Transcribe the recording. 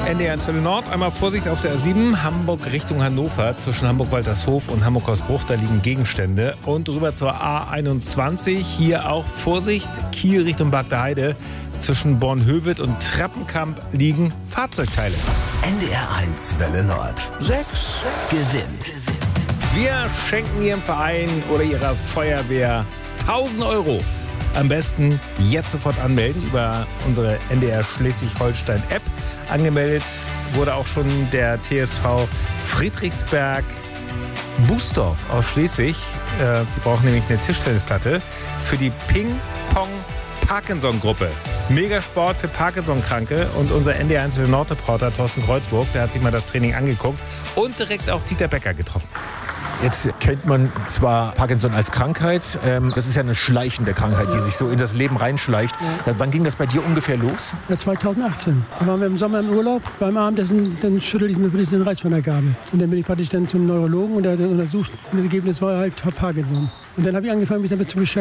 NDR1 Welle Nord. Einmal Vorsicht auf der A7, Hamburg Richtung Hannover. Zwischen Hamburg-Waltershof und Hamburg-Hausbruch, da liegen Gegenstände. Und rüber zur A21, hier auch Vorsicht, Kiel Richtung Bagdaheide. Zwischen Bornhöved und Treppenkamp liegen Fahrzeugteile. NDR1 Welle Nord. 6 gewinnt. Wir schenken Ihrem Verein oder Ihrer Feuerwehr 1.000 €. Am besten jetzt sofort anmelden über unsere NDR Schleswig-Holstein-App. Angemeldet wurde auch schon der TSV Friedrichsberg Bußdorf aus Schleswig. Die brauchen nämlich eine Tischtennisplatte für die Ping-Pong-Parkinson-Gruppe. Megasport für Parkinson-Kranke. Und unser NDR1 Welle Nord-Reporter Thorsten Kreuzburg, der hat sich mal das Training angeguckt und direkt auch Dieter Becker getroffen. Jetzt kennt man zwar Parkinson als Krankheit, das ist ja eine schleichende Krankheit, die sich so in das Leben reinschleicht. Ja. Wann ging das bei dir ungefähr los? Ja, 2018. Da waren wir im Sommer im Urlaub. Beim Abendessen dann schüttelte ich mir den Reiß von der Gabel. Und dann bin ich praktisch dann zum Neurologen und der hat untersucht. Und das Ergebnis war halt Parkinson. Und dann habe ich angefangen, mich damit zu beschäftigen.